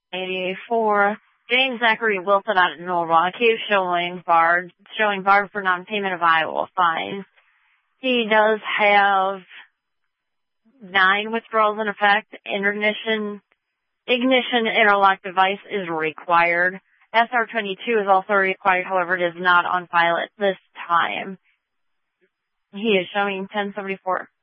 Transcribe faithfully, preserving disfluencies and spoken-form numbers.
eighty-four. James Zachary Wilson out of Milwaukee is showing barred, showing barred for non-payment of Iowa fines. He does have nine withdrawals in effect. Ignition, ignition interlock device is required. S R twenty-two is also required, however, it is not on file at this time. He is showing ten seventy-four.